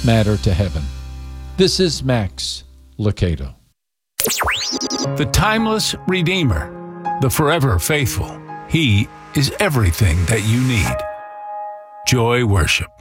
matter to heaven. This is Max Lucado. The timeless Redeemer, the forever faithful. He is everything that you need. Joy Worship.